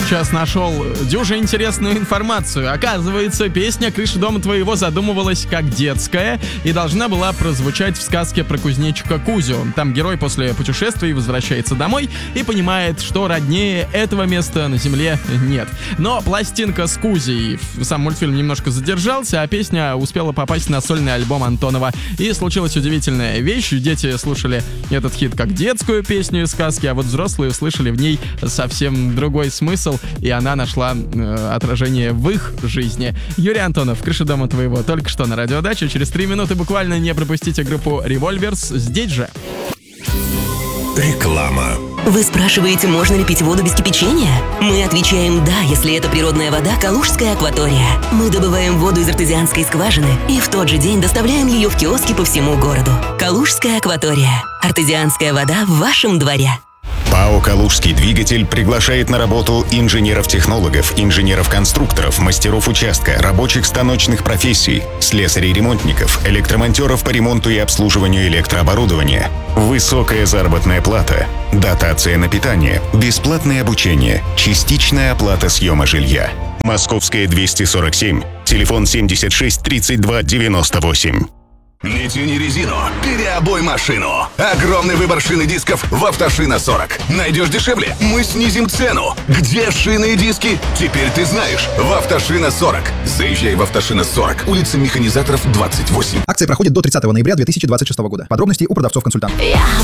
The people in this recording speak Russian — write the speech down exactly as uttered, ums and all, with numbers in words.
сейчас нашел дюже интересную информацию. Оказывается, песня «Крыша дома твоего» задумывалась как детская и должна была прозвучать в сказке про кузнечика Кузю. Там герой после путешествий возвращается домой и понимает, что роднее этого места на земле нет. Но пластинка с Кузей, сам мультфильм немножко задержался, а песня успела попасть на сольный альбом Антонова. И случилась удивительная вещь. Дети слушали этот хит как детскую песню из сказки, а вот взрослые услышали в ней совсем другой смысл, и она нашла э, отражение в их жизни. Юрий Антонов, «Крыша дома твоего», только что на радиодаче. Через три минуты буквально не пропустите группу Revolvers здесь же. Реклама. Вы спрашиваете, можно ли пить воду без кипячения? Мы отвечаем «да», если это природная вода «Калужская акватория». Мы добываем воду из артезианской скважины и в тот же день доставляем ее в киоски по всему городу. «Калужская акватория». Артезианская вода в вашем дворе. ПАО «Калужский двигатель» приглашает на работу инженеров-технологов, инженеров-конструкторов, мастеров участка, рабочих станочных профессий, слесарей-ремонтников, электромонтеров по ремонту и обслуживанию электрооборудования. Высокая заработная плата, дотация на питание, бесплатное обучение, частичная оплата съема жилья. Московская двести сорок семь, телефон семьдесят шесть тридцать два девяносто восемь. Не тяни резину, переобуй машину. Огромный выбор шин и дисков в «Автошина сорок». Найдешь дешевле, мы снизим цену. Где шины и диски? Теперь ты знаешь. В «Автошина сорок». Заезжай в «Автошина сорок», улица Механизаторов, двадцать восемь. Акция проходит до тридцатого ноября две тысячи двадцать шестого года. Подробности у продавцов-консультантов. Я